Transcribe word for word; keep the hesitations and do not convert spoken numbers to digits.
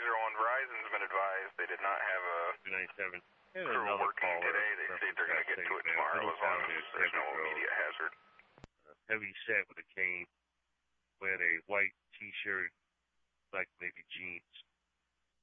zero one Verizon's been advised they did not have a two ninety-seven. crew working today. They say they're going to get to it tomorrow as long as there's no immediate hazard. Uh, heavy set with a cane, wearing a white T-shirt, like maybe jeans.